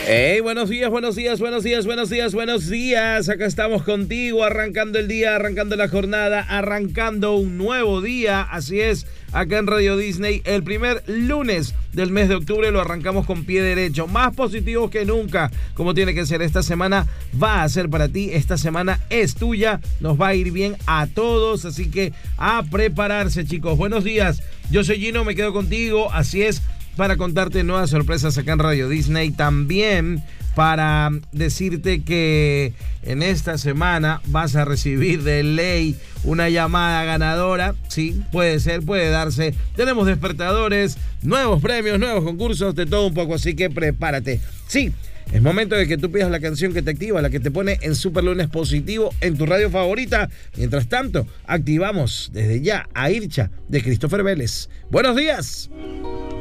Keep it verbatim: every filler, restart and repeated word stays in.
Hey, buenos días, buenos días, buenos días, buenos días, buenos días. Acá estamos contigo, arrancando el día, arrancando la jornada, arrancando un nuevo día. Así es, acá en Radio Disney, el primer lunes del mes de octubre lo arrancamos con pie derecho, más positivos que nunca, como tiene que ser. Esta semana va a ser para ti, esta semana es tuya, nos va a ir bien a todos, así que a prepararse, chicos. Buenos días, yo soy Gino, me quedo contigo, así es, para contarte nuevas sorpresas acá en Radio Disney. También para decirte que en esta semana vas a recibir de ley una llamada ganadora. Sí, puede ser, puede darse. Tenemos despertadores, nuevos premios, nuevos concursos, de todo un poco, así que prepárate. Sí, es momento de que tú pidas la canción que te activa, la que te pone en Super Lunes positivo en tu radio favorita. Mientras tanto, activamos desde ya a Ircha de Christopher Vélez. Buenos días.